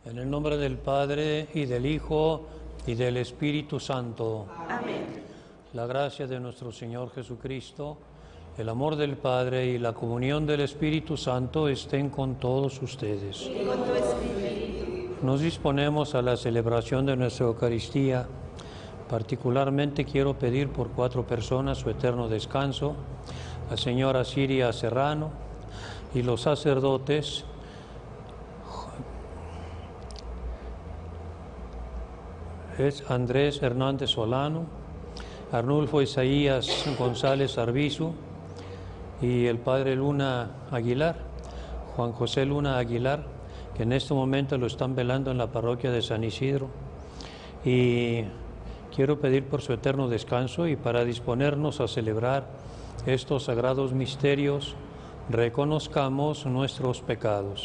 En el nombre del Padre, y del Hijo, y del Espíritu Santo. Amén. La gracia de nuestro Señor Jesucristo, el amor del Padre y la comunión del Espíritu Santo estén con todos ustedes. Y con tu espíritu. Nos disponemos a la celebración de nuestra Eucaristía. Particularmente quiero pedir por 4 personas su eterno descanso: la señora Siria Serrano y los sacerdotes es Andrés Hernández Solano, Arnulfo Isaías González Arbizu y el Padre Luna Aguilar, Juan José Luna Aguilar, que en este momento lo están velando en la parroquia de San Isidro. Y quiero pedir por su eterno descanso, y para disponernos a celebrar estos sagrados misterios, reconozcamos nuestros pecados.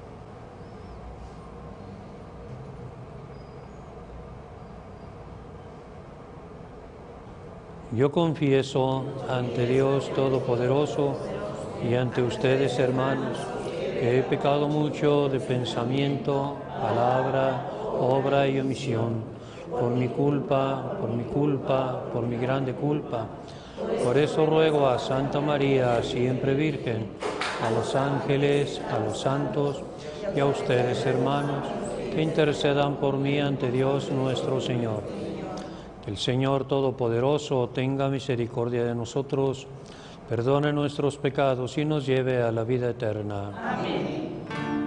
Yo confieso ante Dios Todopoderoso y ante ustedes, hermanos, que he pecado mucho de pensamiento, palabra, obra y omisión, por mi culpa, por mi grande culpa. Por eso ruego a Santa María, siempre Virgen, a los ángeles, a los santos y a ustedes, hermanos, que intercedan por mí ante Dios nuestro Señor. Que el Señor Todopoderoso tenga misericordia de nosotros, perdone nuestros pecados y nos lleve a la vida eterna. Amén.